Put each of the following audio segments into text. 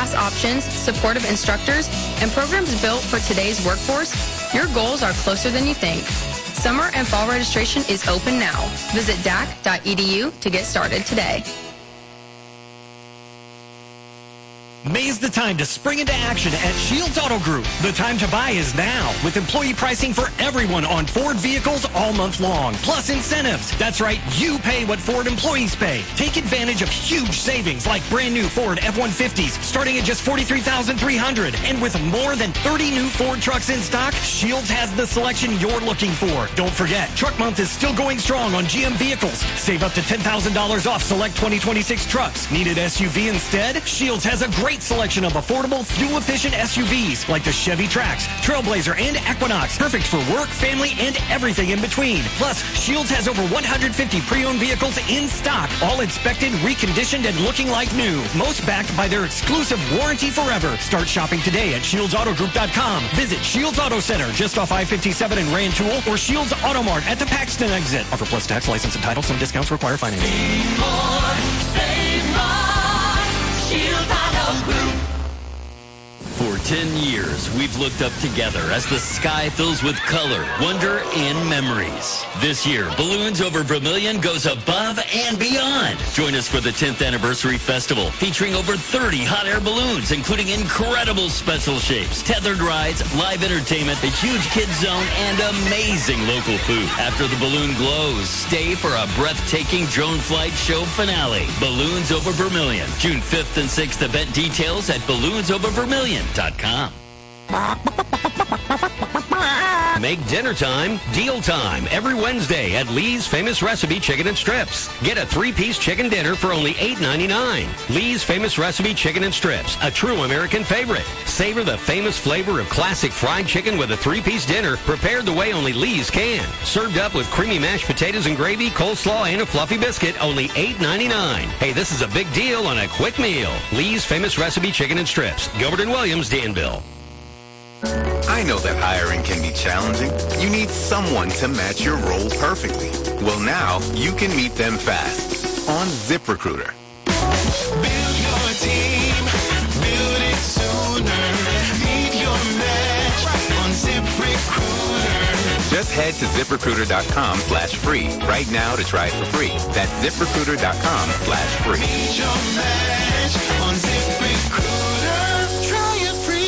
class options, supportive instructors, and programs built for today's workforce, your goals are closer than you think. Summer and fall registration is open now. Visit dac.edu to get started today. May's the time to spring into action at Shields Auto Group. The time to buy is now, with employee pricing for everyone on Ford vehicles all month long, plus incentives. That's right, you pay what Ford employees pay. Take advantage of huge savings like brand new Ford F-150s starting at just $43,300. And with more than 30 new Ford trucks in stock, Shields has the selection you're looking for. Don't forget, Truck Month is still going strong on GM vehicles. Save up to $10,000 off select 2026 trucks. Need an SUV instead? Shields has a great selection of affordable, fuel-efficient SUVs like the Chevy Trax, Trailblazer, and Equinox. Perfect for work, family, and everything in between. Plus, Shields has over 150 pre-owned vehicles in stock, all inspected, reconditioned, and looking like new. Most backed by their exclusive warranty forever. Start shopping today at ShieldsAutoGroup.com. Visit Shields Auto Center just off I-57 and Rantoul, or Shields Auto Mart at the Paxton exit. Offer plus tax, license, and title. Some discounts require financing. Save more, save more. Shields Auto Group. For 10 years, we've looked up together as the sky fills with color, wonder, and memories. This year, Balloons Over Vermilion goes above and beyond. Join us for the 10th Anniversary Festival, featuring over 30 hot air balloons, including incredible special shapes, tethered rides, live entertainment, a huge kids zone, and amazing local food. After the balloon glows, stay for a breathtaking drone flight show finale. Balloons Over Vermilion, June 5th and 6th. Event details at balloonsoververmilion.com. Make dinner time deal time every Wednesday at Lee's Famous Recipe Chicken and Strips. Get a 3-piece chicken dinner for only $8.99. Lee's Famous Recipe Chicken and Strips, a true American favorite. Savor the famous flavor of classic fried chicken with a 3-piece dinner prepared the way only Lee's can. Served up with creamy mashed potatoes and gravy, coleslaw, and a fluffy biscuit, only $8.99. Hey, this is a big deal on a quick meal. Lee's Famous Recipe Chicken and Strips. Gilbert and Williams, Danville. I know that hiring can be challenging. You need someone to match your role perfectly. Well, now you can meet them fast on ZipRecruiter. Build your team, build it sooner. Leave your match on ZipRecruiter. Just head to ZipRecruiter.com/free right now to try it for free. That's ZipRecruiter.com/free. Meet your match on ZipRecruiter. Try it free.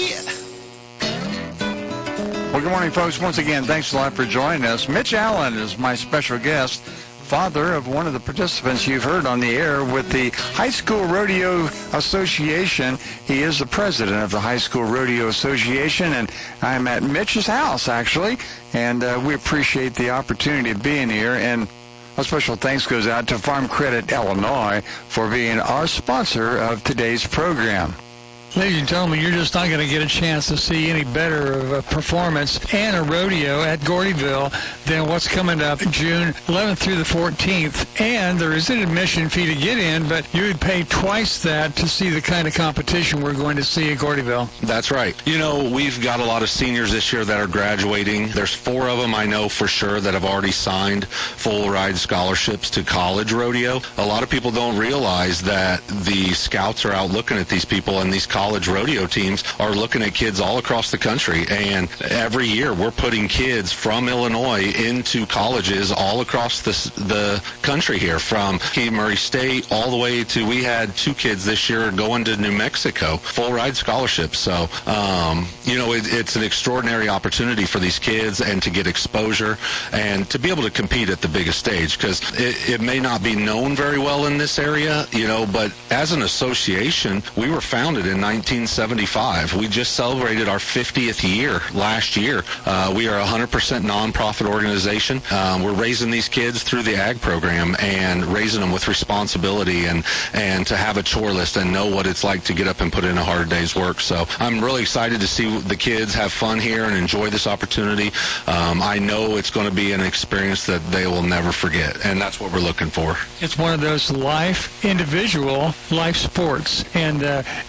Well, good morning, folks. Once again, thanks a lot for joining us. Mitch Allen is my special guest, father of one of the participants you've heard on the air with the High School Rodeo Association. He is the president of the High School Rodeo Association, and I'm at Mitch's house, actually, and we appreciate the opportunity of being here. And a special thanks goes out to Farm Credit Illinois for being our sponsor of today's program. Ladies and gentlemen, you're just not going to get a chance to see any better of a performance and a rodeo at Gordyville than what's coming up June 11th through the 14th. And there is an admission fee to get in, but you would pay twice that to see the kind of competition we're going to see at Gordyville. That's right. You know, we've got a lot of seniors this year that are graduating. There's 4 of them I know for sure that have already signed full ride scholarships to college rodeo. A lot of people don't realize that the scouts are out looking at these people, and these college rodeo teams are looking at kids all across the country. And every year we're putting kids from Illinois into colleges all across the country here, from Murray State all the way to, we had 2 kids this year going to New Mexico, full ride scholarships. So, you know, it's an extraordinary opportunity for these kids, and to get exposure and to be able to compete at the biggest stage, because it may not be known very well in this area, you know, but as an association, we were founded in 1975. We just celebrated our 50th year last year. We are a 100% nonprofit organization. We're raising these kids through the ag program and raising them with responsibility and to have a chore list and know what it's like to get up and put in a hard day's work. So I'm really excited to see the kids have fun here and enjoy this opportunity. I know it's going to be an experience that they will never forget, and that's what we're looking for. It's one of those individual life sports, and it's a lot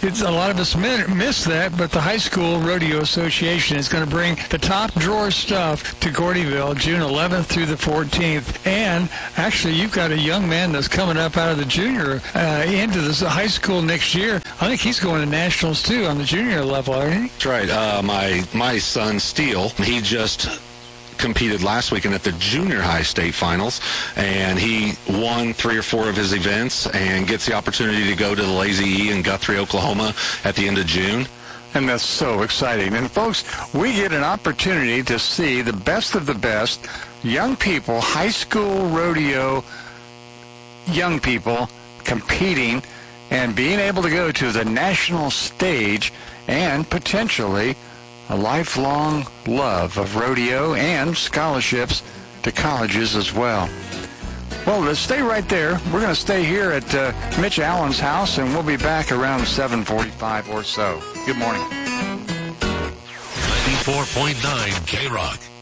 lot of us miss that, but the High School Rodeo Association is going to bring the top drawer stuff to Gordyville June 11th through the 14th. And actually, you've got a young man that's coming up out of the junior into the high school next year. I think he's going to nationals, too, on the junior level, isn't he? That's right. My son, Steele, he just competed last weekend at the junior high state finals, and he won 3 or 4 of his events and gets the opportunity to go to the Lazy E in Guthrie, Oklahoma at the end of June. And that's so exciting. And folks, we get an opportunity to see the best of the best young people, high school rodeo young people competing and being able to go to the national stage and potentially a lifelong love of rodeo and scholarships to colleges as well. Well, let's stay right there. We're going to stay here at Mitch Allen's house, and we'll be back around 7:45 or so. Good morning. 94.9 K-Rock.